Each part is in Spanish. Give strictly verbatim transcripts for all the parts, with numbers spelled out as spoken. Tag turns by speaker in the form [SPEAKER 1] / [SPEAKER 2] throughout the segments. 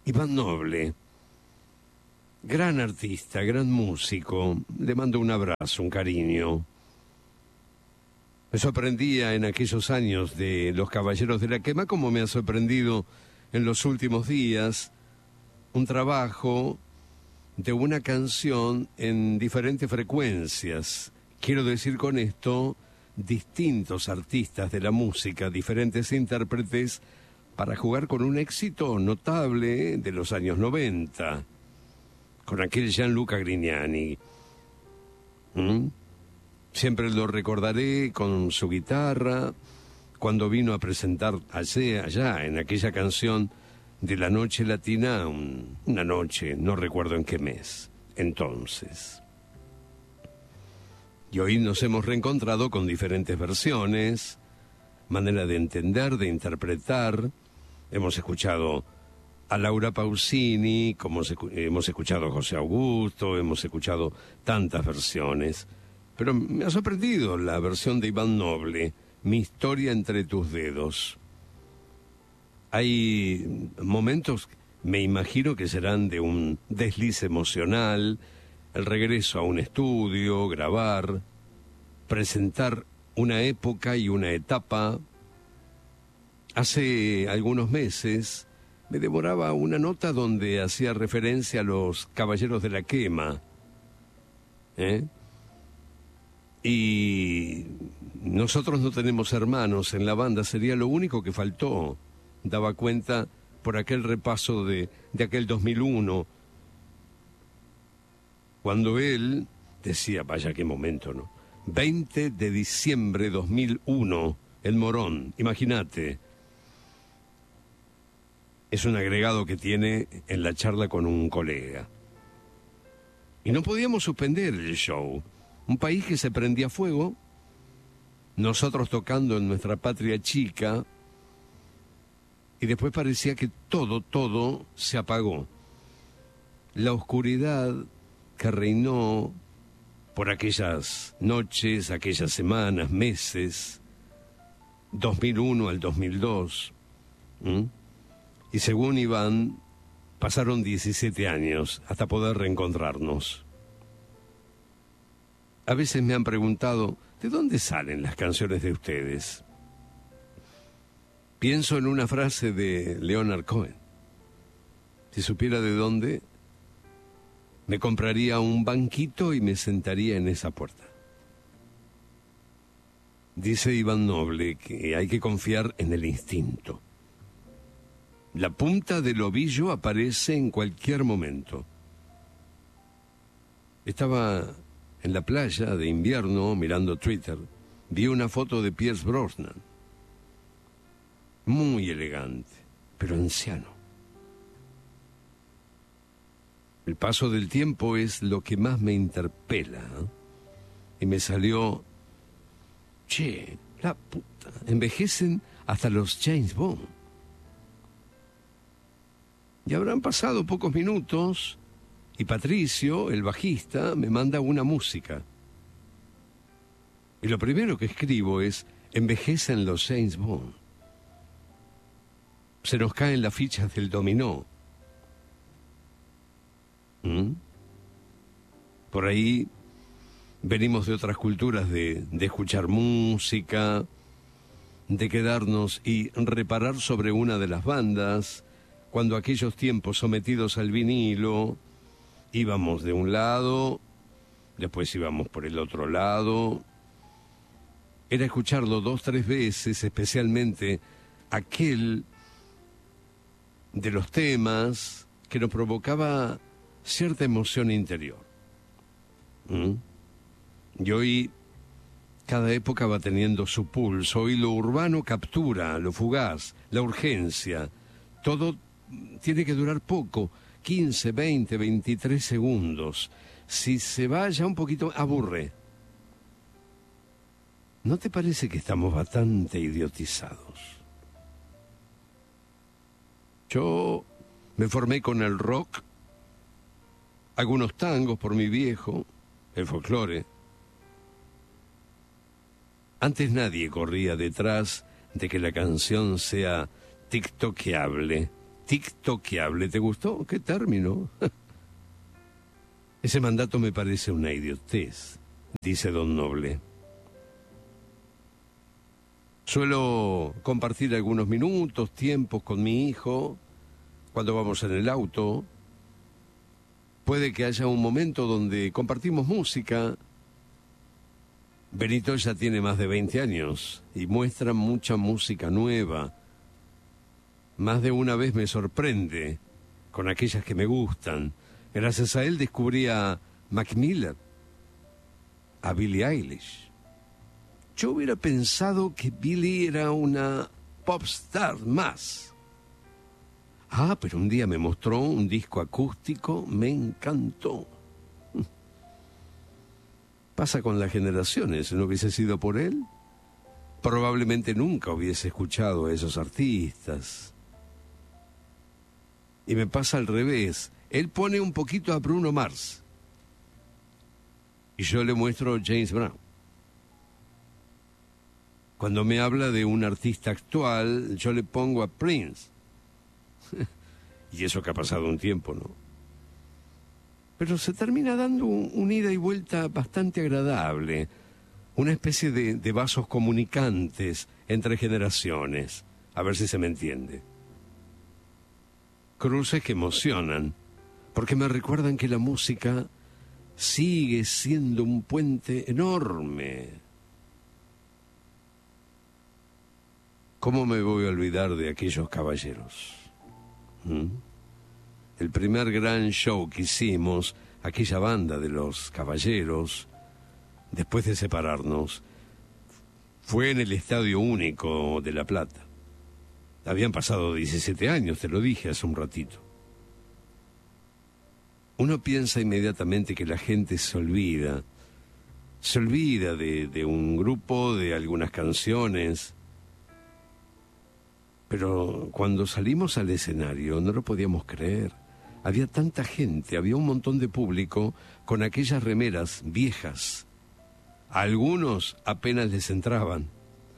[SPEAKER 1] Iván Noble, gran artista, gran músico, le mando un abrazo, un cariño. Me sorprendía en aquellos años de Los Caballeros de la Quema, como me ha sorprendido en los últimos días un trabajo de una canción en diferentes frecuencias. Quiero decir con esto, distintos artistas de la música, diferentes intérpretes, para jugar con un éxito notable de los años noventa, con aquel Gianluca Grignani. ¿Mm? Siempre lo recordaré con su guitarra, cuando vino a presentar allá, allá en aquella canción de la Noche Latina, un, una noche, no recuerdo en qué mes, entonces. Y hoy nos hemos reencontrado con diferentes versiones, manera de entender, de interpretar. Hemos escuchado a Laura Pausini, como hemos escuchado a José Augusto, hemos escuchado tantas versiones. Pero me ha sorprendido la versión de Iván Noble, Mi historia entre tus dedos. Hay momentos, me imagino que serán de un desliz emocional, el regreso a un estudio, grabar, presentar una época y una etapa. Hace algunos meses me devoraba una nota donde hacía referencia a los Caballeros de la Quema, ¿eh? Y nosotros no tenemos hermanos en la banda, sería lo único que faltó. Daba cuenta por aquel repaso de, de aquel dos mil uno, cuando él decía, vaya qué momento, ¿no? veinte de diciembre dos mil uno, El Morón, imagínate. Es un agregado que tiene en la charla con un colega. Y no podíamos suspender el show. Un país que se prendía fuego, nosotros tocando en nuestra patria chica, y después parecía que todo, todo se apagó. La oscuridad que reinó por aquellas noches, aquellas semanas, meses, dos mil uno al dos mil dos, ¿Mm? Y según Iván, pasaron diecisiete años hasta poder reencontrarnos. A veces me han preguntado, ¿de dónde salen las canciones de ustedes? Pienso en una frase de Leonard Cohen. Si supiera de dónde, me compraría un banquito y me sentaría en esa puerta. Dice Iván Noble que hay que confiar en el instinto. La punta del ovillo aparece en cualquier momento. Estaba en la playa de invierno mirando Twitter. Vi una foto de Pierce Brosnan. Muy elegante, pero anciano. El paso del tiempo es lo que más me interpela, ¿eh? Y me salió, che, la puta, envejecen hasta los James Bond. Y habrán pasado pocos minutos y Patricio, el bajista, me manda una música. Y lo primero que escribo es, envejecen los James Bond. Se nos caen las fichas del dominó. ¿Mm? Por ahí venimos de otras culturas de, de escuchar música, de quedarnos y reparar sobre una de las bandas, cuando aquellos tiempos sometidos al vinilo, íbamos de un lado, después íbamos por el otro lado. Era escucharlo dos, tres veces, especialmente aquel de los temas que nos provocaba cierta emoción interior. ¿Mm? Y hoy cada época va teniendo su pulso. Hoy lo urbano captura, lo fugaz, la urgencia. Todo tiene que durar poco, quince, veinte, veintitrés segundos. Si se va ya un poquito, aburre. ¿No te parece que estamos bastante idiotizados? Yo me formé con el rock, algunos tangos por mi viejo, el folclore. Antes nadie corría detrás de que la canción sea tiktokeable, tiktokeable. ¿Te gustó? ¿Qué término? Ese mandato me parece una idiotez, dice don Noble. Suelo compartir algunos minutos, tiempos con mi hijo, cuando vamos en el auto. Puede que haya un momento donde compartimos música. Benito ya tiene más de veinte años y muestra mucha música nueva. Más de una vez me sorprende con aquellas que me gustan. Gracias a él descubrí a Mac Miller, a Billie Eilish. Yo hubiera pensado que Billie era una pop star más. Ah, pero un día me mostró un disco acústico, me encantó. Pasa con las generaciones, ¿no hubiese sido por él? Probablemente nunca hubiese escuchado a esos artistas. Y me pasa al revés. Él pone un poquito a Bruno Mars. Y yo le muestro James Brown. Cuando me habla de un artista actual, yo le pongo a Prince. Y eso que ha pasado un tiempo, ¿no? Pero se termina dando un, un ida y vuelta bastante agradable. Una especie de, de vasos comunicantes entre generaciones. A ver si se me entiende. Cruces que emocionan, porque me recuerdan que la música sigue siendo un puente enorme. ¿Cómo me voy a olvidar de aquellos caballeros? ¿Mm? El primer gran show que hicimos, aquella banda de los caballeros, después de separarnos, fue en el Estadio Único de La Plata. Habían pasado diecisiete años, te lo dije hace un ratito. Uno piensa inmediatamente que la gente se olvida, se olvida de, de un grupo, de algunas canciones, pero cuando salimos al escenario no lo podíamos creer. Había tanta gente, había un montón de público con aquellas remeras viejas. A algunos apenas les entraban.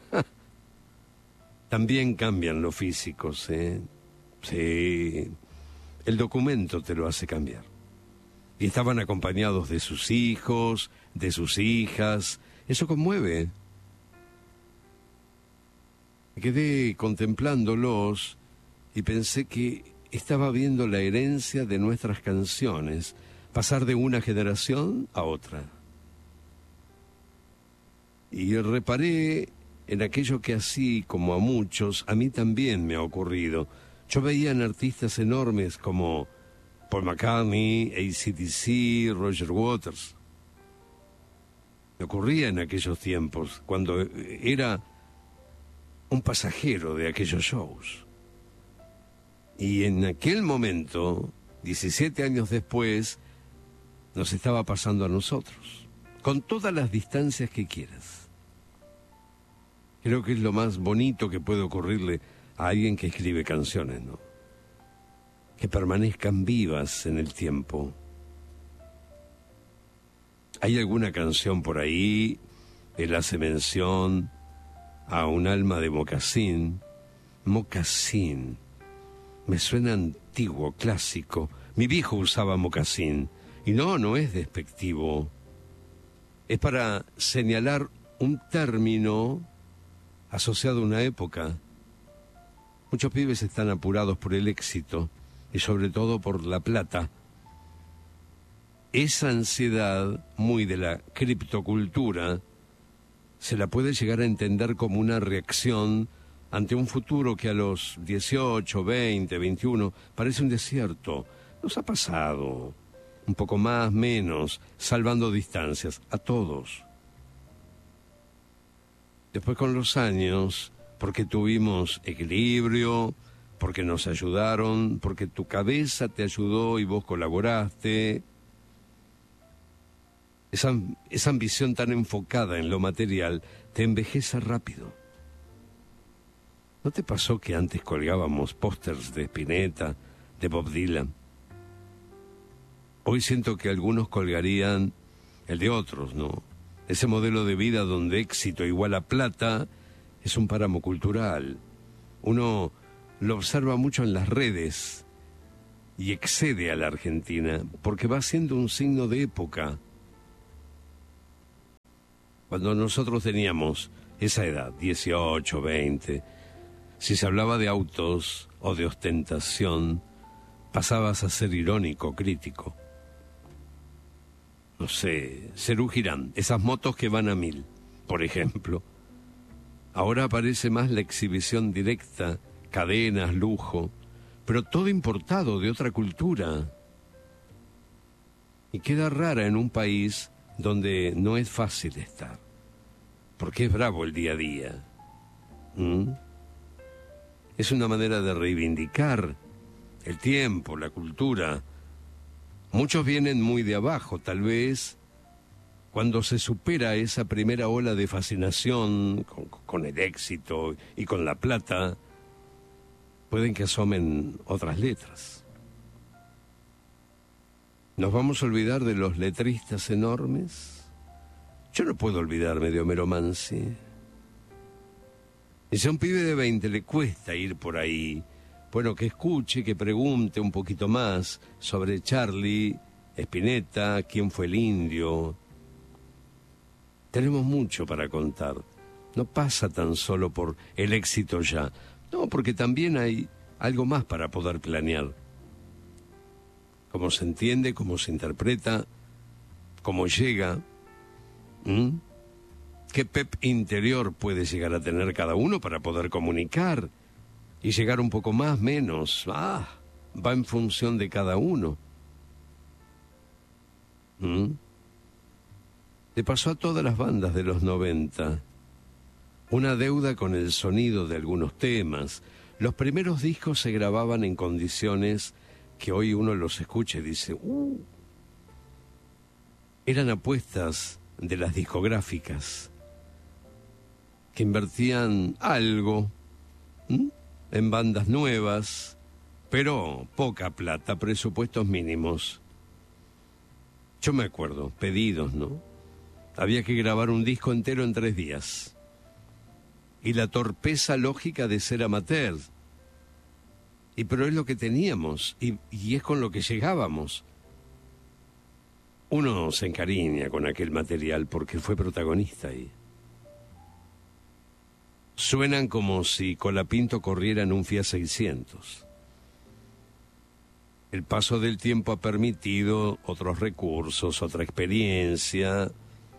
[SPEAKER 1] También cambian los físicos, ¿eh? Sí, el documento te lo hace cambiar. Y estaban acompañados de sus hijos, de sus hijas. Eso conmueve. Me quedé contemplándolos y pensé que estaba viendo la herencia de nuestras canciones, pasar de una generación a otra. Y reparé en aquello que así como a muchos, a mí también me ha ocurrido. Yo veía en artistas enormes como Paul McCartney, A C D C, Roger Waters. Me ocurría en aquellos tiempos, cuando era un pasajero de aquellos shows. Y en aquel momento, diecisiete años después, nos estaba pasando a nosotros, con todas las distancias que quieras. Creo que es lo más bonito que puede ocurrirle a alguien que escribe canciones, ¿no? Que permanezcan vivas en el tiempo. Hay alguna canción por ahí, él hace mención a un alma de mocasín. Mocasín. Me suena antiguo, clásico. Mi viejo usaba mocasín. Y no, no es despectivo. Es para señalar un término asociado a una época. Muchos pibes están apurados por el éxito y sobre todo por la plata. Esa ansiedad, muy de la criptocultura, se la puede llegar a entender como una reacción ante un futuro que a los dieciocho, veinte, veintiuno parece un desierto. Nos ha pasado, un poco más, menos, salvando distancias, a todos. Después con los años, porque tuvimos equilibrio, porque nos ayudaron, porque tu cabeza te ayudó y vos colaboraste. Esa, esa ambición tan enfocada en lo material te envejece rápido. ¿No te pasó que antes colgábamos pósters de Spinetta, de Bob Dylan? Hoy siento que algunos colgarían el de otros, ¿no? Ese modelo de vida donde éxito igual a plata es un páramo cultural. Uno lo observa mucho en las redes y excede a la Argentina, porque va siendo un signo de época. Cuando nosotros teníamos esa edad, dieciocho, veinte, si se hablaba de autos o de ostentación, pasabas a ser irónico, crítico. No sé, Serú Girán, esas motos que van a mil, por ejemplo. Ahora aparece más la exhibición directa, cadenas, lujo, pero todo importado de otra cultura. Y queda rara en un país donde no es fácil estar, porque es bravo el día a día. ¿Mm? Es una manera de reivindicar el tiempo, la cultura. Muchos vienen muy de abajo, tal vez cuando se supera esa primera ola de fascinación con, con el éxito y con la plata, pueden que asomen otras letras. ¿Nos vamos a olvidar de los letristas enormes? Yo no puedo olvidarme de Homero Mansi. Y si a un pibe de veinte le cuesta ir por ahí, bueno, que escuche, que pregunte un poquito más sobre Charlie, Spinetta, quién fue el indio. Tenemos mucho para contar. No pasa tan solo por el éxito ya. No, porque también hay algo más para poder planear. Cómo se entiende, cómo se interpreta, cómo llega. ¿Mm? ¿Qué pep interior puede llegar a tener cada uno para poder comunicar? Y llegar un poco más, menos. Ah, va en función de cada uno. ¿Mm? Le pasó a todas las bandas de los noventa. Una deuda con el sonido de algunos temas. Los primeros discos se grababan en condiciones que hoy uno los escucha y dice, uh, eran apuestas de las discográficas que invertían algo, ¿m? en bandas nuevas, pero poca plata, presupuestos mínimos. Yo me acuerdo, pedidos, ¿no? Había que grabar un disco entero en tres días. Y la torpeza lógica de ser amateur. Y pero es lo que teníamos, y, y es con lo que llegábamos. Uno se encariña con aquel material porque fue protagonista ahí. Suenan como si Colapinto corriera en un Fiat seiscientos. El paso del tiempo ha permitido otros recursos, otra experiencia.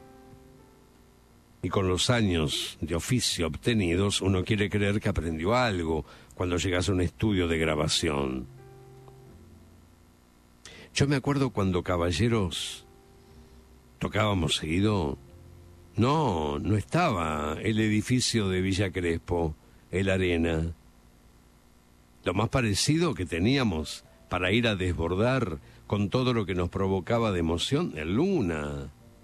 [SPEAKER 1] Y con los años de oficio obtenidos, uno quiere creer que aprendió algo cuando llegas a un estudio de grabación. Yo me acuerdo cuando Caballeros tocábamos seguido. No, no estaba el edificio de Villa Crespo, el Arena. Lo más parecido que teníamos para ir a desbordar con todo lo que nos provocaba de emoción, el Luna.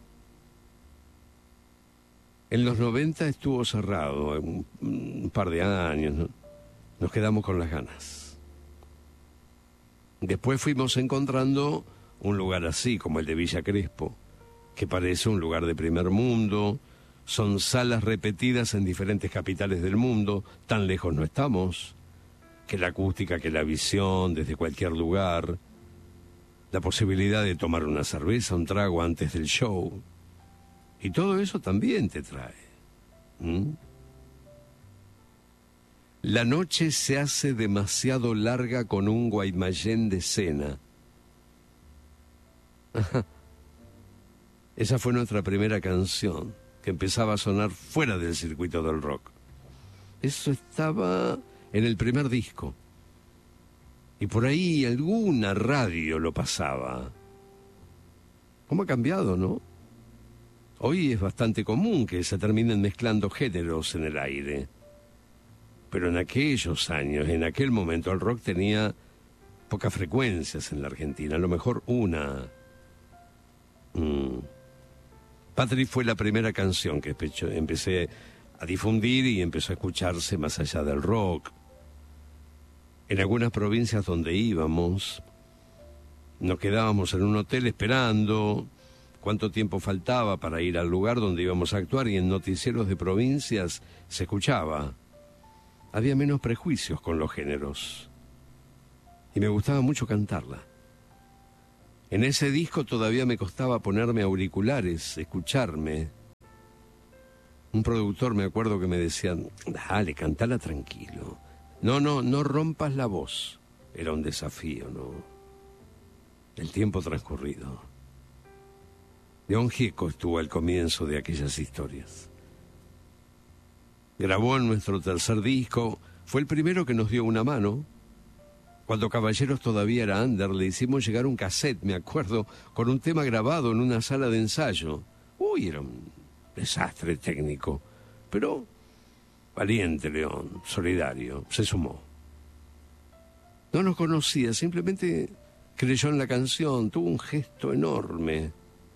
[SPEAKER 1] En los noventa estuvo cerrado, un, un par de años, ¿no? Nos quedamos con las ganas. Después fuimos encontrando un lugar así, como el de Villa Crespo, que parece un lugar de primer mundo. Son salas repetidas en diferentes capitales del mundo, tan lejos no estamos, que la acústica, que la visión, desde cualquier lugar, la posibilidad de tomar una cerveza, un trago antes del show. Y todo eso también te trae. ¿Mm? La noche se hace demasiado larga con un Guaymallén de cena. Esa fue nuestra primera canción, que empezaba a sonar fuera del circuito del rock. Eso estaba en el primer disco. Y por ahí alguna radio lo pasaba. ¿Cómo ha cambiado, no? Hoy es bastante común que se terminen mezclando géneros en el aire. Pero en aquellos años, en aquel momento, el rock tenía pocas frecuencias en la Argentina, a lo mejor una. Mm. Patri fue la primera canción que empecé a difundir y empezó a escucharse más allá del rock. En algunas provincias donde íbamos, nos quedábamos en un hotel esperando cuánto tiempo faltaba para ir al lugar donde íbamos a actuar, y en noticieros de provincias se escuchaba: había menos prejuicios con los géneros. Y me gustaba mucho cantarla. En ese disco todavía me costaba ponerme auriculares, escucharme. Un productor, me acuerdo que me decía, dale, cantala tranquilo. No, no, no rompas la voz. Era un desafío, ¿no? El tiempo transcurrido. León Gieco estuvo al comienzo de aquellas historias. Grabó en nuestro tercer disco, fue el primero que nos dio una mano. Cuando Caballeros todavía era under, le hicimos llegar un cassette, me acuerdo, con un tema grabado en una sala de ensayo. Uy, era un desastre técnico, pero valiente León, solidario, se sumó. No nos conocía, simplemente creyó en la canción, tuvo un gesto enorme.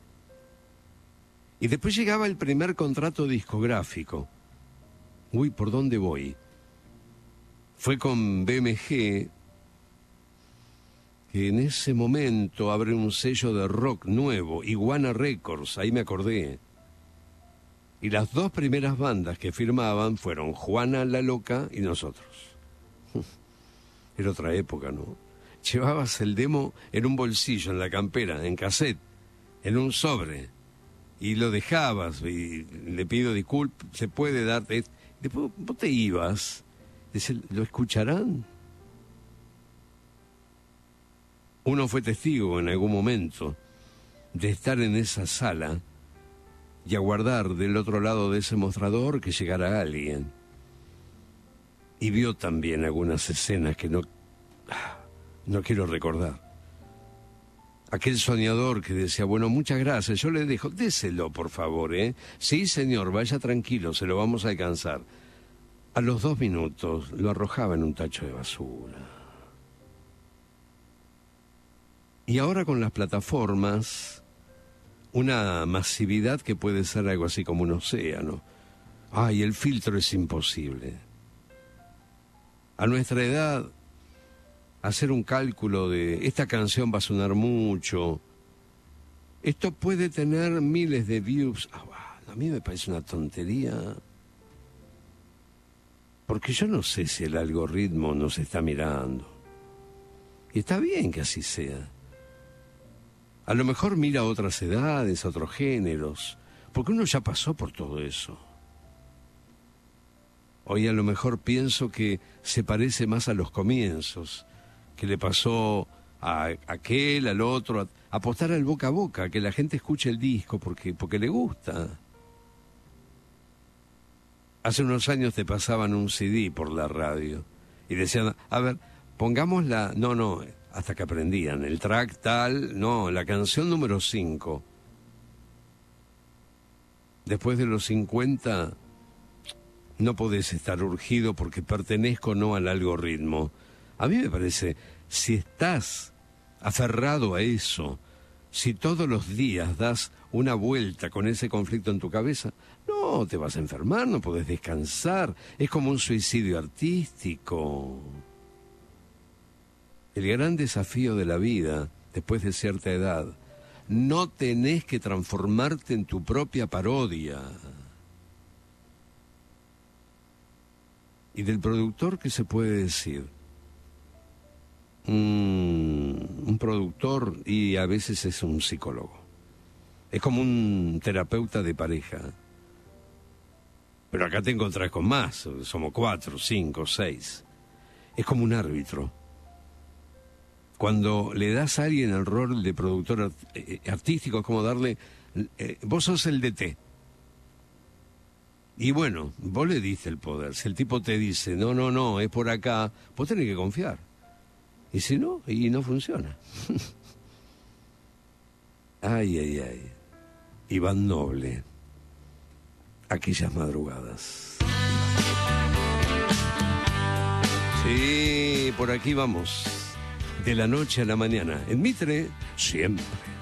[SPEAKER 1] Y después llegaba el primer contrato discográfico. Uy, ¿por dónde voy? Fue con B M G, que en ese momento abre un sello de rock nuevo, Iguana Records, ahí me acordé. Y las dos primeras bandas que firmaban fueron Juana la Loca y nosotros. Era otra época, ¿no? Llevabas el demo en un bolsillo, en la campera, en cassette, en un sobre, y lo dejabas, y le pido disculpas, se puede darte... Después vos te ibas, dice, ¿lo escucharán? Uno fue testigo en algún momento de estar en esa sala y aguardar del otro lado de ese mostrador que llegara alguien. Y vio también algunas escenas que no, no quiero recordar. Aquel soñador que decía, bueno, muchas gracias, yo le dejo, déselo por favor, ¿eh? Sí, señor, vaya tranquilo, se lo vamos a alcanzar. A los dos minutos lo arrojaba en un tacho de basura. Y ahora con las plataformas, una masividad que puede ser algo así como un océano. Ay, el filtro es imposible. A nuestra edad, hacer un cálculo de esta canción va a sonar mucho, esto puede tener miles de views. Ah, a mí me parece una tontería, porque yo no sé si el algoritmo nos está mirando. Y está bien que así sea. A lo mejor mira a otras edades, a otros géneros, porque uno ya pasó por todo eso. Hoy a lo mejor pienso que se parece más a los comienzos, que le pasó a aquel, al otro, a, a apostar al boca a boca, a que la gente escuche el disco porque, porque le gusta. Hace unos años te pasaban un C D por la radio y decían, a ver, pongamos la... No, no, hasta que aprendían, el track tal, no, la canción número cinco. Después de los cincuenta, no podés estar urgido porque pertenezco no al algoritmo. A mí me parece, si estás aferrado a eso, si todos los días das una vuelta con ese conflicto en tu cabeza, no, te vas a enfermar, no podés descansar, es como un suicidio artístico. El gran desafío de la vida, después de cierta edad, no tenés que transformarte en tu propia parodia. Y del productor, ¿qué se puede decir? Un, un productor, y a veces es un psicólogo. Es como un terapeuta de pareja. Pero acá te encontrás con más, somos cuatro, cinco, seis. Es como un árbitro. Cuando le das a alguien el rol de productor artístico, es como darle, eh, vos sos el D T. Y bueno, vos le diste el poder. Si el tipo te dice, no, no, no, es por acá, vos tenés que confiar. Y si no, y no funciona. Ay, ay, ay. Iván Noble. Aquellas madrugadas. Sí, por aquí vamos. De la noche a la mañana. En Mitre, siempre.